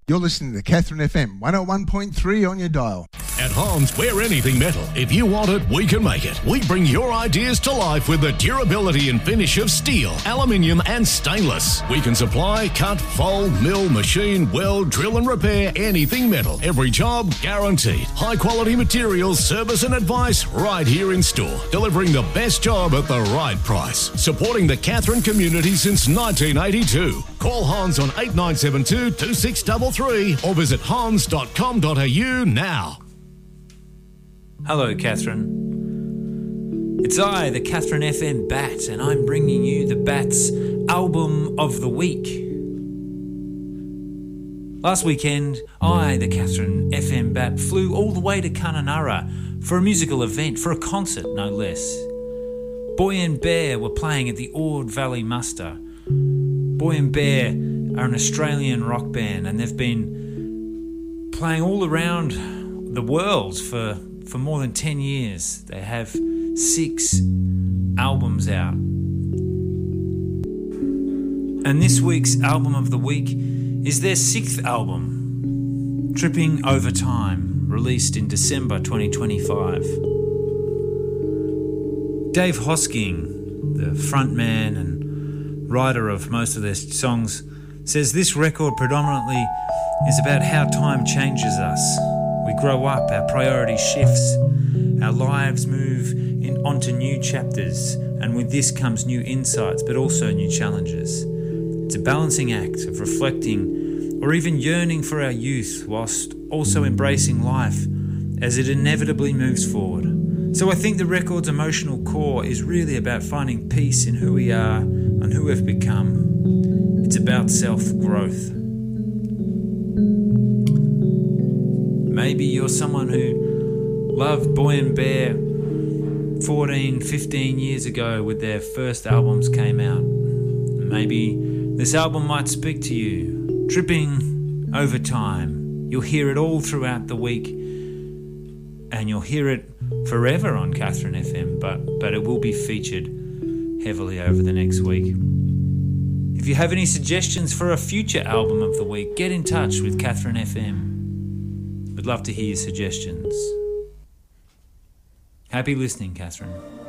You're listening to Catherine FM 101.3 on your dial. At Hans, we're anything metal. If you want it, we can make it. We bring your ideas to life with the durability and finish of steel, aluminium and stainless. We can supply, cut, fold, mill, machine, weld, drill and repair anything metal. Every job guaranteed. High quality materials, service and advice right here in store. Delivering the best job at the right price. Supporting the Catherine community since 1982. Call Hans on 8972 2633 or visit hans.com.au now. Hello, Catherine. It's I, the Catherine FM Bat, and I'm bringing you the Bat's Album of the Week. Last weekend, I, the Catherine FM Bat, flew all the way to Kununurra for a musical event, for a concert, no less. Boy and Bear were playing at the Ord Valley Muster. Boy and Bear are an Australian rock band, and they've been playing all around the world for more than 10 years. They have 6 albums out. And this week's album of the week is their 6th album, Tripping Over Time, released in December 2025. Dave Hosking, the frontman and writer of most of their songs, says this record predominantly is about how time changes us. We grow up, our priority shifts, our lives move onto new chapters, and with this comes new insights, but also new challenges. It's a balancing act of reflecting or even yearning for our youth, whilst also embracing life as it inevitably moves forward. So I think the record's emotional core is really about finding peace in who we are and who we've become. It's about self-growth. Maybe you're someone who loved Boy and Bear 14, 15 years ago when their first albums came out. Maybe this album might speak to you. Tripping Over Time. You'll hear it all throughout the week, and you'll hear it forever on Catherine FM, but it will be featured heavily over the next week. If you have any suggestions for a future album of the week, get in touch with Catherine FM. We'd love to hear your suggestions. Happy listening, Catherine.